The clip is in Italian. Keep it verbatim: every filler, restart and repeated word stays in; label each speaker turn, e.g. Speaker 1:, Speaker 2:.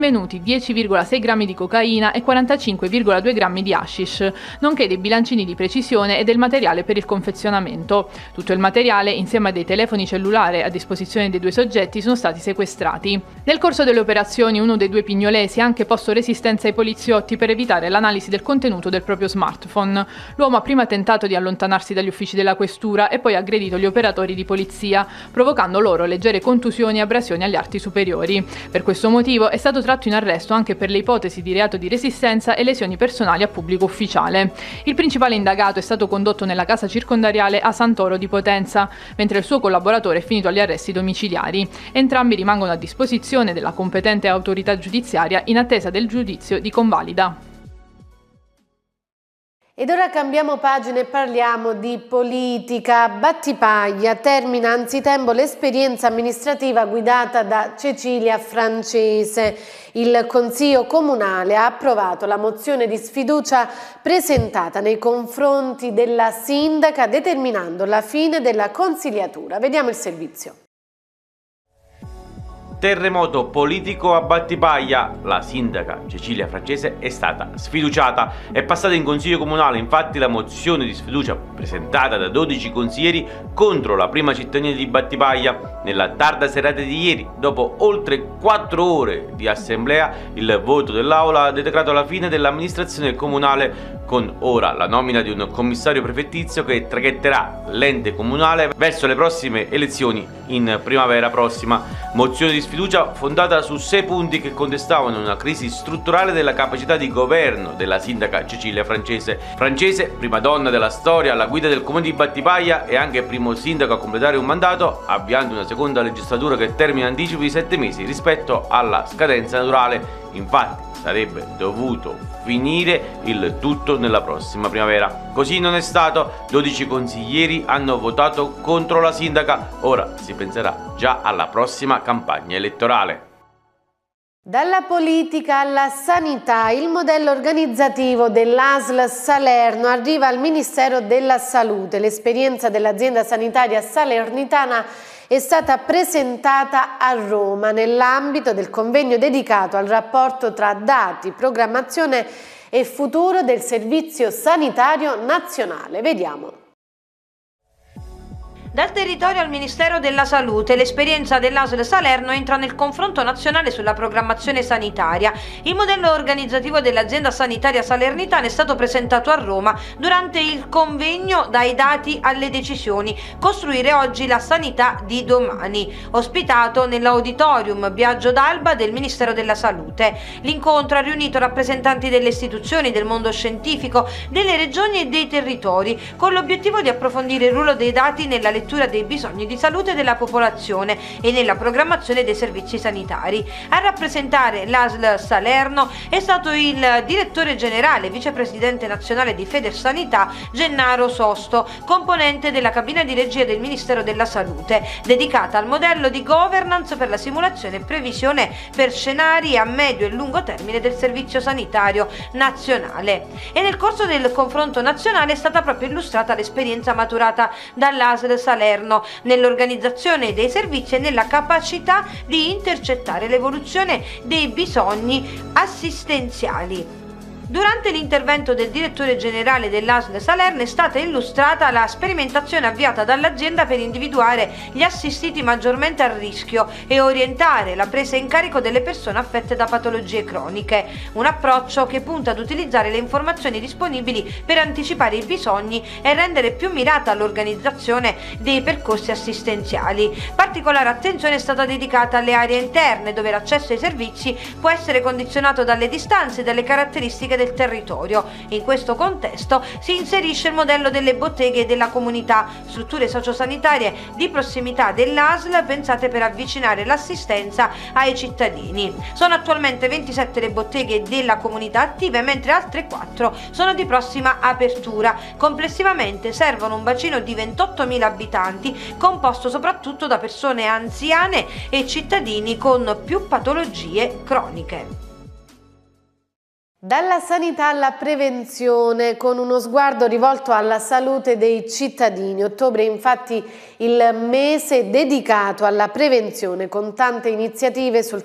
Speaker 1: venuti dieci virgola sei grammi di cocaina e quarantacinque virgola due grammi di hashish, nonché dei bilancini di precisione e del materiale per il confezionamento. Tutto il materiale, insieme a dei telefoni cellulari a disposizione dei due soggetti, sono stati sequestrati. Nel corso delle operazioni uno dei due pignolesi ha anche posto resistenza ai poliziotti per evitare l'analisi del contenuto del proprio smartphone. L'uomo ha prima tentato di allontanarsi dagli uffici della questura e poi ha aggredito gli operatori di polizia, provocando loro leggere contusioni e abrasioni agli arti superiori. Per questo motivo è stato tratto in arresto anche per le ipotesi di reato di resistenza e lesioni personali a pubblico ufficiale. Il principale indagato è stato condotto nella casa circondariale a Santoro di Potenza, mentre il suo collaboratore è finito agli arresti domiciliari. Entrambi rimangono a disposizione della competente autorità giudiziaria in attesa del giudizio di convalida.
Speaker 2: Ed ora cambiamo pagina e parliamo di politica. Battipaglia termina anzitempo l'esperienza amministrativa guidata da Cecilia Francese. Il Consiglio Comunale ha approvato la mozione di sfiducia presentata nei confronti della sindaca, determinando la fine della consigliatura. Vediamo il servizio.
Speaker 3: Terremoto politico a Battipaglia. La sindaca Cecilia Francese è stata sfiduciata. È passata in consiglio comunale infatti la mozione di sfiducia presentata da dodici consiglieri contro la prima cittadina di Battipaglia. Nella tarda serata di ieri, dopo oltre quattro ore di assemblea, il voto dell'Aula ha decretato la fine dell'amministrazione comunale, con ora la nomina di un commissario prefettizio che traghetterà l'ente comunale verso le prossime elezioni in primavera prossima. Mozione di sfiducia fondata su sei punti che contestavano una crisi strutturale della capacità di governo della sindaca Cecilia Francese. Francese, prima donna della storia alla guida del comune di Battipaglia e anche primo sindaco a completare un mandato, avviando una seconda legislatura che termina in anticipo di sette mesi rispetto alla scadenza naturale. Infatti sarebbe dovuto finire il tutto nella prossima primavera. Così non è stato. dodici consiglieri hanno votato contro la sindaca. Ora si penserà già alla prossima campagna elettorale.
Speaker 2: Dalla politica alla sanità, il modello organizzativo dell'A S L Salerno arriva al Ministero della Salute. L'esperienza dell'azienda sanitaria salernitana è stata presentata a Roma nell'ambito del convegno dedicato al rapporto tra dati, programmazione e futuro del Servizio Sanitario Nazionale. Vediamo.
Speaker 4: Dal territorio al Ministero della Salute, l'esperienza dell'A S L Salerno entra nel confronto nazionale sulla programmazione sanitaria. Il modello organizzativo dell'azienda sanitaria salernitana è stato presentato a Roma durante il convegno Dai dati alle decisioni, costruire oggi la sanità di domani, ospitato nell'auditorium Biagio d'Alba del Ministero della Salute. L'incontro ha riunito rappresentanti delle istituzioni, del mondo scientifico, delle regioni e dei territori, con l'obiettivo di approfondire il ruolo dei dati nella lettura dei bisogni di salute della popolazione e nella programmazione dei servizi sanitari. A rappresentare l'A S L Salerno è stato il direttore generale, vicepresidente nazionale di Federsanità Gennaro Sosto, componente della cabina di regia del Ministero della Salute, dedicata al modello di governance per la simulazione e previsione per scenari a medio e lungo termine del Servizio Sanitario Nazionale. E nel corso del confronto nazionale è stata proprio illustrata l'esperienza maturata dall'A S L Salerno nell'organizzazione dei servizi e nella capacità di intercettare l'evoluzione dei bisogni assistenziali. Durante l'intervento del direttore generale dell'A S L Salerno è stata illustrata la sperimentazione avviata dall'azienda per individuare gli assistiti maggiormente a rischio e orientare la presa in carico delle persone affette da patologie croniche, un approccio che punta ad utilizzare le informazioni disponibili per anticipare i bisogni e rendere più mirata l'organizzazione dei percorsi assistenziali. Particolare attenzione è stata dedicata alle aree interne, dove l'accesso ai servizi può essere condizionato dalle distanze e dalle caratteristiche del territorio. In questo contesto si inserisce il modello delle botteghe e della comunità, strutture sociosanitarie di prossimità dell'A S L pensate per avvicinare l'assistenza ai cittadini. Sono attualmente ventisette le botteghe della comunità attive, mentre altre quattro sono di prossima apertura. Complessivamente servono un bacino di ventottomila abitanti, composto soprattutto da persone anziane e cittadini con più patologie croniche.
Speaker 2: Dalla sanità alla prevenzione, con uno sguardo rivolto alla salute dei cittadini. Ottobre è infatti il mese dedicato alla prevenzione, con tante iniziative sul